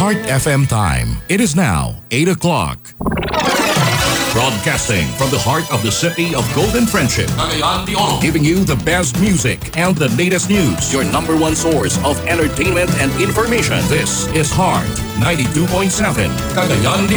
Heart FM time. It is now 8 o'clock. Broadcasting from the heart of the city of Golden Friendship, Cagayan de Oro, giving you the best music and the latest news. Your number one source of entertainment and information. This is Heart 92.7, Cagayan de